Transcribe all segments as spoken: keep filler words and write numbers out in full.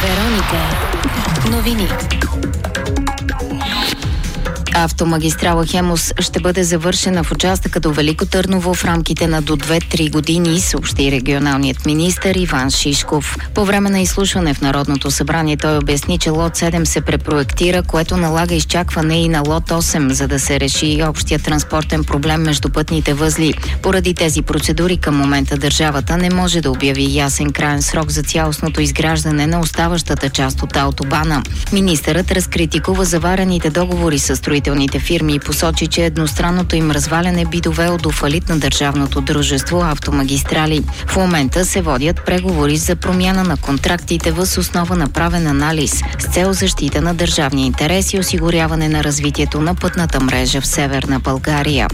Вероника. Новини. Автомагистрала Хемус ще бъде завършена в участъка до Велико Търново в рамките на до две-три години, съобщи регионалният министър Иван Шишков. По време на изслушване в Народното събрание той обясни, че лот седем се препроектира, което налага изчакване и на лот осем, за да се реши общия транспортен проблем между пътните възли. Поради тези процедури към момента държавата не може да обяви ясен краен срок за цялостното изграждане на оставащата част от автобана. Министърът разкритикува заварените договори с строителите фирми и посочи, че едностранното им разваляне би довело до фалит на държавното дружество Автомагистрали. В момента се водят преговори за промяна на контрактите въз основа на правен анализ с цел защита на държавния интерес и осигуряване на развитието на пътната мрежа в Северна България.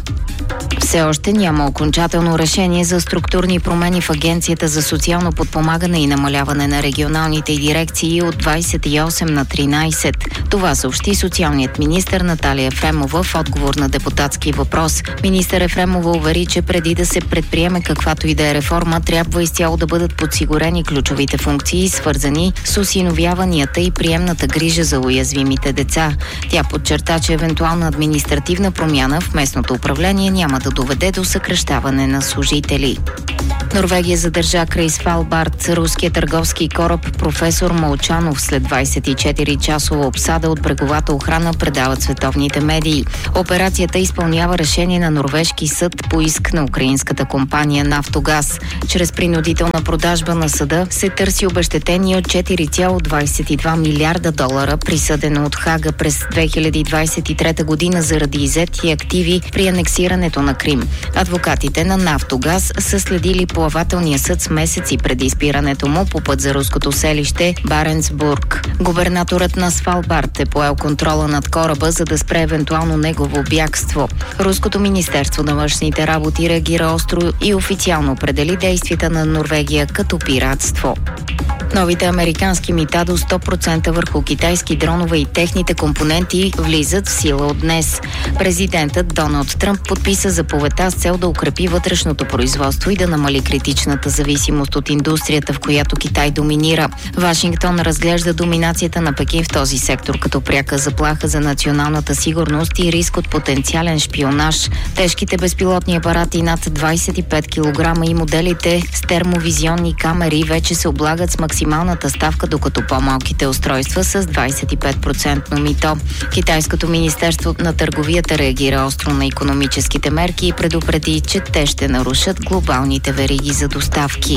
Все още няма окончателно решение за структурни промени в Агенцията за социално подпомагане и намаляване на регионалните дирекции от двадесет и осем на тринадесет. Това съобщи социалният министър Наталия Ефремова в отговор на депутатски въпрос. Министър Ефремова увери, че преди да се предприеме каквато и да е реформа, трябва изцяло да бъдат подсигурени ключовите функции, свързани с осиновяванията и приемната грижа за уязвимите деца. Тя подчерта, че евентуална административна промяна в местното управление няма да доведе до съкращаване на служители. Норвегия задържа край Свалбард руския търговски кораб Професор Молчанов след двадесет и четири часова обсада от бреговата охрана, предават световните медии. Операцията изпълнява решение на норвежки съд по иск на украинската компания Нафтогаз. Чрез принудителна продажба на съда се търси обезщетение от четири цяло двадесет и два милиарда долара, присъдено от Хага през две хиляди двадесет и трета година заради иззети активи при анексирането на Крим. Адвокатите на Нафтогаз са следили плавателния съд с месеци преди спирането му по път за руското селище Баренцбург. Губернаторът на Свалбард е поел контрола над кораба, за да спре евентуално негово бягство. Руското министерство на външните работи реагира остро и официално определи действията на Норвегия като пиратство. Новите американски мита до сто процента върху китайски дронове и техните компоненти влизат в сила от днес. Президентът Доналд Тръмп подписа заповедта с цел да укрепи вътрешното производство и да намали критичната зависимост от индустрията, в която Китай доминира. Вашингтон разглежда доминацията на Пекин в този сектор като пряка заплаха за националната сигурност и риск от потенциален шпионаж. Тежките безпилотни апарати над двадесет и пет килограма и моделите с термовизионни камери вече се облагат с максималната ставка, докато по-малките устройства с двадесет и пет процента мито. Китайското министерство на търговията реагира остро на икономическите мерки и предупреди, че те ще нарушат глобалните вериги за доставки.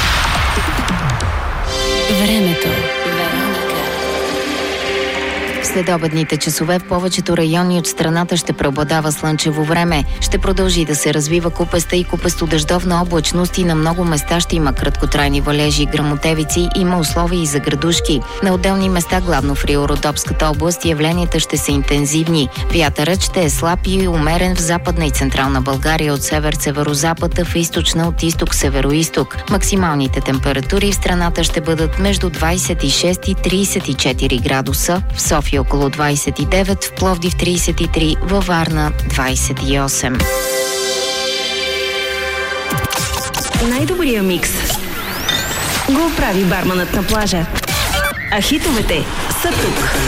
Времето. След обедните часове в повечето райони от страната ще преобладава слънчево време. Ще продължи да се развива купеста и купесто-дъждовна облачност и на много места ще има краткотрайни валежи и гръмотевици, има условия и за градушки. На отделни места, главно в Рио-Родопската област, явленията ще са интензивни. Вятърът ще е слаб и умерен в Западна и Централна България от север-северозапад, в източна от изток-североизток. Максималните температури в страната ще бъдат между двадесет и шест и тридесет и четири градуса, в София около двадесет и девет, в Пловдив тридесет и три, във Варна двадесет и осем. Най-добрия микс го прави барманът на плажа. А хитовете са тук.